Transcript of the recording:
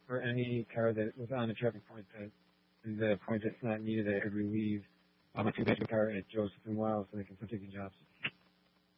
for any car that was on a traffic point that the point that's not needed at every leave. I'm a two-bedroom car at Joseph and Wild so they can start taking jobs.